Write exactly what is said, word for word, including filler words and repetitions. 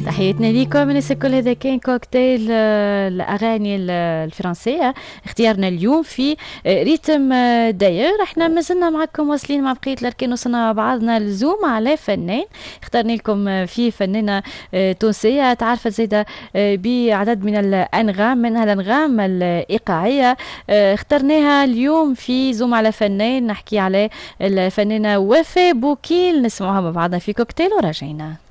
تحياتنا ليكم. الناس الكل، هذا كان كوكتيل آه، الأغاني ال- الفرنسية. اختيارنا اليوم في آه، ريتم آه، داير. احنا مازلنا معكم واصلين مع بقية الأركان، وصلنا مع بعضنا الزوم على فنان. اخترنا لكم آه، فيه فنانة آه، تونسية تعرفت زيادة آه، بعدد من الأنغام، منها الأنغام الإيقاعية. آه، اخترناها اليوم في زوم على فنان، نحكي على الفنانة وفاء بوكيل. نسمعوها مع بعضنا في كوكتيل وراجعين.